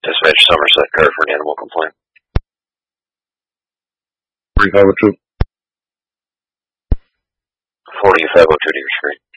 Dispatch Somerset car for an animal complaint. 4502. 4502 to your screen.